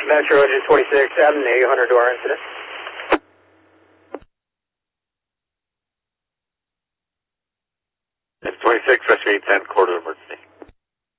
Metro engine 26, add an 800 to our incident. It's 26, rescue 810, quarter emergency.